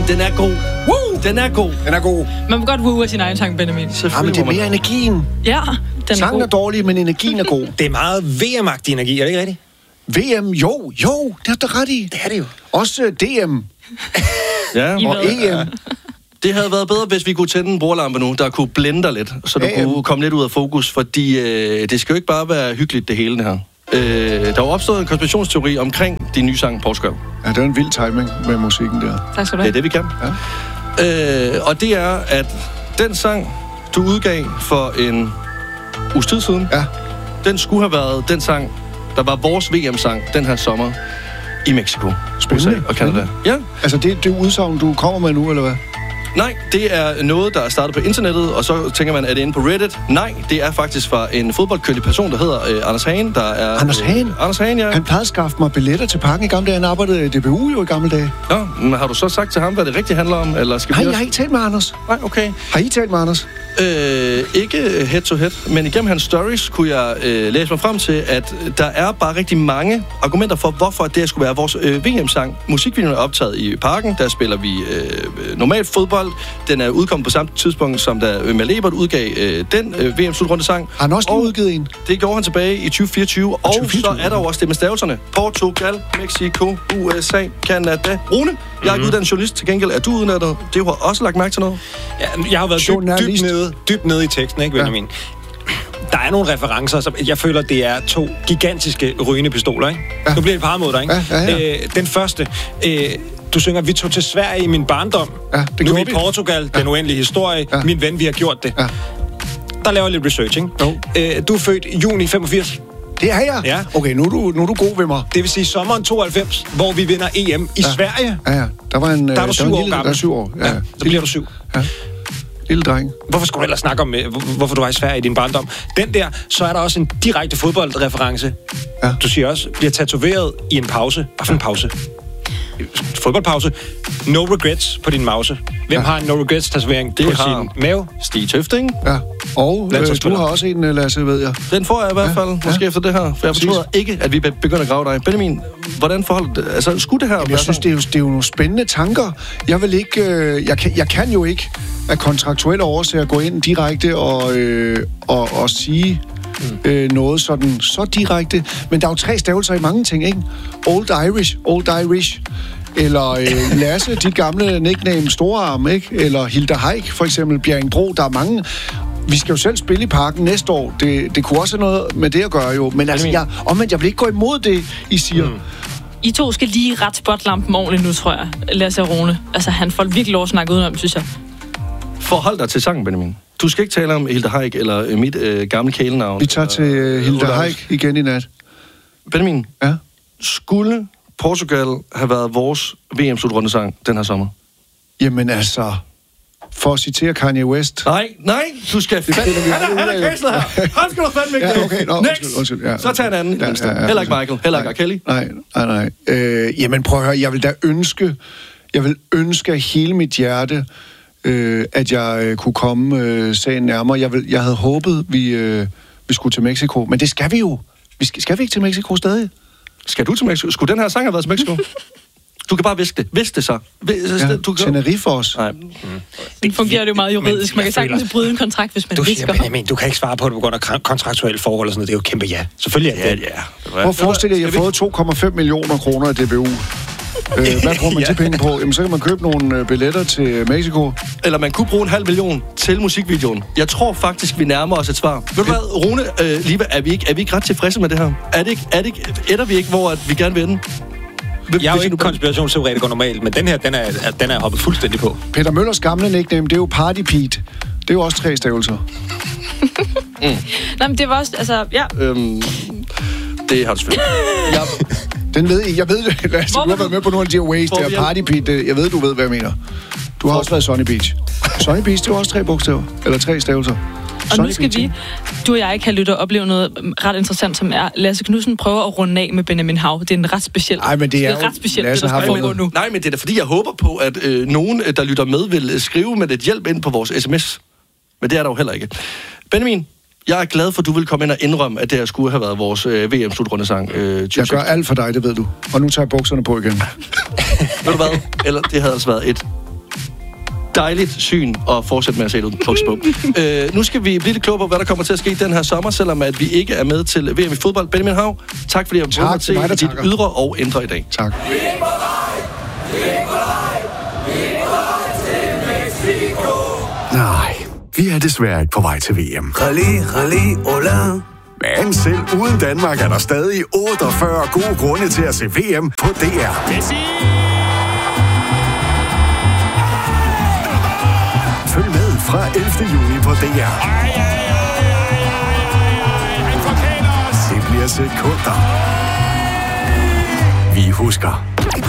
Den er god. Woo! Den er god. Den er god. Man må godt woo af sin egen sang, Benjamin. Ja, men det er mere energien. Ja, den er Sangen god. er dårlig, men energien er god. Det er meget VM-agtig energi, er det ikke rigtigt? VM, jo, det har du ret i. Det er det jo. Også DM Ja, I og hvad? EM. det havde været bedre, hvis vi kunne tænde en bordlampe nu, der kunne blende dig lidt, så du kunne komme lidt ud af fokus, fordi det skal jo ikke bare være hyggeligt, det hele det her. Der er jo opstået en konspirationsteori omkring din nye sang, Portugal. Ja, det er en vild timing med musikken der. Tak skal du Det er have. det, vi kan. Ja. Og det er, at den sang, du udgav for en uges tid siden, Ja. den skulle have været den sang, der var vores VM-sang den her sommer i Mexico, Spændende. USA og Canada. Ja. Altså, det er udsagn, du kommer med nu, eller hvad? Nej, det er noget, der er startet på internettet, og så tænker man, er det inde på Reddit? Nej, det er faktisk fra en fodboldkyndig person, der hedder Anders Hagen. Der er, Anders Hagen? Anders Hagen, ja. Han plejede at skaffe mig billetter til Parken i gamle dage. Han arbejdede i DBU jo i gamle dage. Nå, men har du så sagt til ham, hvad det rigtigt handler om? Eller skal Nej, vi jeg har ikke talt med Anders. Nej, okay. Har I talt med Anders? Ikke head to head, men igennem hans stories kunne jeg læse mig frem til, at der er bare rigtig mange argumenter for, hvorfor det skulle være vores VM-sang. Musikvideoen er optaget i Parken, der spiller vi normalt fodbold. Den er udkommet på samme tidspunkt, som da Mal Ebert udgav den VM-slutrundesang. Har han også lige udgivet en? Det gjorde han tilbage i 2024, og 2024, så er der jo også det med stavelserne. Portugal, Mexico, USA, Canada. Rune, jeg er ikke uddannet journalist, til gengæld er du uddannet. Det har også lagt mærke til noget. Ja, jeg har været dybt nede i teksten, ikke, Benjamin? Ja. Der er nogle referencer, som jeg føler, det er 2 gigantiske rygende pistoler, ikke? Ja. Nu bliver det par mod dig, ikke? Ja. Den første, du synger, vi tog til Sverige i min barndom. Ja, det nu er gjorde vi i vi. Portugal, den uendelige historie. Ja. Min ven, vi har gjort det. Ja. Der laver jeg lidt research, ikke? Du er født i juni 85. Det er jeg? Ja. Okay, nu er du god ved mig. Det vil sige sommeren 92, hvor vi vinder EM i Sverige. Ja. Der var en... Der er du 7 år gammel. Der er 7 år, ja. Så bliver du 7. Ja. Lille dreng. Hvorfor skulle du ellers snakke om, hvorfor du var i Sverige i din barndom? Den der, så er der også en direkte fodboldreference. Ja. Du siger også, bliver tatoveret i en pause. Hvad for en pause? Fodboldpause. No regrets på din mause. Hvem har en no regrets tatovering på sin mave? Stig Tøfting. Ja. Og du Landsholdsspiller. har også en, Lasse, ved jeg. Den får jeg i hvert fald, måske efter det her. For jeg fortryder ikke, at vi begynder at grave dig. Benjamin, hvordan forholder det? Altså, skulle det her... Jeg synes, det er jo nogle spændende tanker. Jeg vil ikke... Jeg kan jo ikke af kontraktuelle årsager gå ind direkte og sige noget sådan så direkte. Men der er jo 3 stavelser i mange ting, ikke? Old Irish. Eller Lasse, dit gamle nickname Storarm, ikke? Eller Hilda Haik, for eksempel, Bjerringbro. Der er mange... Vi skal jo selv spille i Parken næste år. Det kunne også have noget med det at gøre, jo. Men altså, jeg vil ikke gå imod det, I siger. I 2 skal lige ret spotlampen ordentligt nu, tror jeg. Lasse og Rune. Altså, han får virkelig lov at snakke udenom, synes jeg. Forhold dig til sangen, Benjamin. Du skal ikke tale om Hilda Haik eller mit gamle kælenavn. Vi tager til Hilda Haik igen i nat. Benjamin, Ja. skulle Portugal have været vores VM-slutrundesang den her sommer? Jamen altså, for at citere Kanye West. Nej, du skal fandme... Han er cancelled her. Han skal du fandme ikke. Ja, okay. Nå, Next. undskyld, ja. Så tag en anden. Ja, Heller ikke Michael. Heller ikke Kelly. Nej. Jamen prøv at høre, jeg vil ønske af hele mit hjerte, at jeg kunne komme sagen nærmere. Jeg havde håbet, vi skulle til Mexico, men det skal vi jo. Skal vi ikke til Mexico stadig? Skal du til Mexico? Skulle den her sang have været til Mexico? Du kan bare viske det. Visk det så. Tenerife også. Nej. Det fungerer jo meget juridisk. Man kan sagtens bryde en kontrakt, hvis man Du siger, visker. Benjamin, du kan ikke svare på det på grund af kontraktuelle forhold og sådan noget. Det er jo kæmpe ja. Selvfølgelig er det. Ja. Prøv at forestille jer, at jeg har fået 2,5 millioner kroner af DBU. Hvad bruger man de penge på? Jamen, så kan man købe nogle billetter til Mexico. Eller man kunne bruge 500.000 til musikvideoen. Jeg tror faktisk, vi nærmer os et svar. Ved du hvad, Rune, Liva, er vi ikke ret tilfredse med det her? Ender vi ikke, hvor at vi gerne vil ende? Jeg er jo ikke konspirationsteoretiker normalt, men den her, den er hoppet fuldstændig på. Peter Møllers gamle nickname, det er jo Party Pete. Det er jo også 3 stavelser. Nej, men det var også, altså, ja. Det har du selvfølgelig. Den ved jeg ved det. Lasse, du har været med på nogle af de her ways, der Party Pete. Jeg ved, du ved, hvad jeg mener. Du har også været Sunny Beach. Sunny Beach, det er også 3 bogstaver. Eller 3 stavelser. Og nu skal vi, du og jeg, kan lytte og opleve noget ret interessant, som er, Lasse Knudsen prøver at runde af med Benjamin Hav. Det er en ret speciel. Ej, men det er ret specielt, Lasse det der har skal foregå nu. Nej, men det er da fordi, jeg håber på, at nogen, der lytter med, vil skrive med lidt hjælp ind på vores sms. Men det er der jo heller ikke. Benjamin, jeg er glad for, at du vil komme ind og indrømme, at det her skulle have været vores VM-slutrundesang. Jeg gør alt for dig, det ved du. Og nu tager jeg bukserne på igen. Ved du hvad? Eller det havde altså været et dejligt syn at fortsætte med at se det uden bukser på. Nu skal vi blive lidt klogere på, hvad der kommer til at ske den her sommer, selvom at vi ikke er med til VM i fodbold. Benjamin Hav, tak fordi jeg var med til dit ydre og indre i dag. Tak. Nej, vi er desværre ikke på vej til VM. Rally, hola. Men selv uden Danmark er der stadig 48 gode grunde til at se VM på DR. Følg med fra 11. juni på DR. Det bliver sekunder. Vi husker.